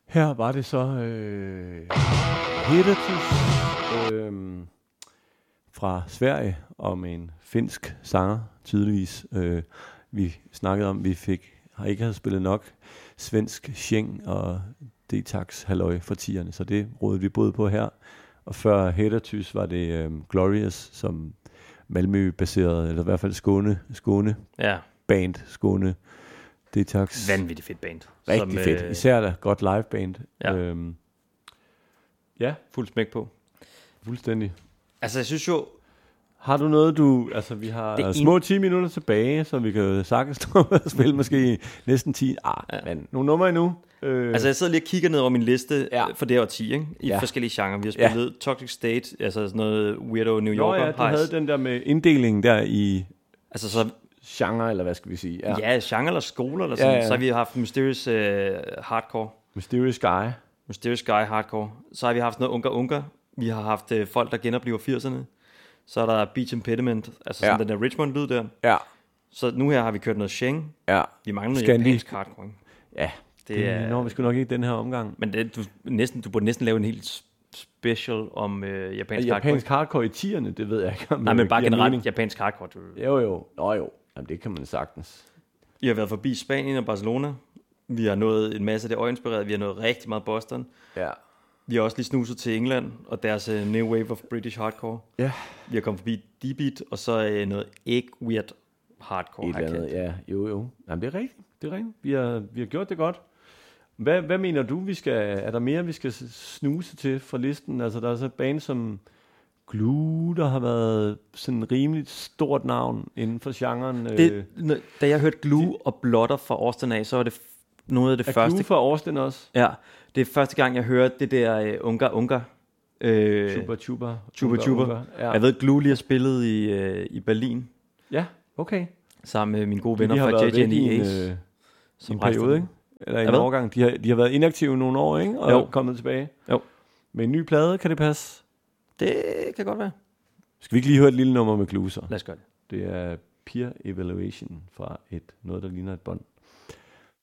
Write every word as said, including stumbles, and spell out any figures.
Her var det så øh, Hedatus øh, fra Sverige om en finsk sanger, tydeligvis. Øh, vi snakkede om, vi fik har ikke havde spillet nok svensk Scheng og Detax halløj for tierne, så det rådede vi både på her. Og før Hedatus var det øh, Glorious, som Malmø-baseret, eller i hvert fald Skåne, Skåne ja. band, Skåne Detax. Vanvittigt fedt band. Rigtig som, fedt. Øh, Især der godt live band. Ja. Øhm, ja. Fuld smæk på. Fuldstændig. Altså, jeg synes jo... Har du noget, du... Altså, vi har Det små en- ti minutter tilbage, så vi kan sagtens stå og spille måske næsten ti. Ah, ja. Men nogle numre endnu. Øh, Altså, jeg sidder lige og kigger ned over min liste Ja. ja. for det her årti, ikke? I Ja. forskellige genrer. Vi har spillet ja. Toxic State, altså sådan noget weirdo New Nå Yorker. ja, du havde den der med inddelingen der i Altså, så... genre, eller hvad skal vi sige? Ja, ja genre eller skoler eller sådan. Ja, ja. Så har vi haft Mysterious uh, Hardcore. Mysterious Sky. Mysterious Guy Hardcore. Så har vi haft noget Unga Unga. Vi har haft uh, folk, der genoplever firserne. Så er der Beach Impediment, altså sådan Ja. den der Richmond-lyd der. Ja. Så nu her har vi kørt noget Sheng. Ja. Vi mangler noget Scandi. japansk hardcore. Ikke? Ja. Det, Det er, når vi sgu nok ikke den her omgang. men det, du, næsten, du burde næsten lave en helt special om øh, japansk, Japansk hardcore. hardcore i tierne, det ved jeg ikke. Om Nej, det men bare giver generelt mening. japansk hardcore. Du, Jo, jo. Nå jo. Jamen, det kan man sagtens. I har været forbi Spanien og Barcelona. Vi har nået en masse af det øjeinspireret. Vi har nået rigtig meget Boston. Ja. Vi har også lige snuset til England og deres uh, New Wave of British Hardcore. Ja. Vi har kommet forbi D-Beat og så uh, noget egg weird hardcore. Et eller andet, ja. Jo, jo. Jamen, det er rigtigt. Det er rigtigt. Vi har, vi har gjort det godt. Hvad, hvad mener du, vi skal... Er der mere, vi skal snuse til fra listen? Altså, der er så et band som Glue, der har været sådan en rimeligt stort navn inden for genren. Det, da jeg hørte Glue og Blotter fra Austin af, så var det f- noget af det er første. Glue fra Austin også? Ja, det er første gang, jeg hørte det der uh, Unga Unga. Uh, Chuba Chuba. Chuba Unga, Chuba. Unga. Ja. Jeg ved, Glue lige har spillet i, uh, i Berlin, Ja, okay. sammen med mine gode venner De har fra været J J væk i and en, Ace. øh, som i en rejste periode, den. ikke? Eller i Ja, en hvad? overgang. De har, de har været inaktive nogle år, ikke? Og Jo. er kommet tilbage. Jo. Med en ny plade, kan det passe? Det kan godt være. Skal vi ikke lige høre et lille nummer med Glue så? Lad os gøre det. Det er Peer Evaluation fra et noget, der ligner et bånd.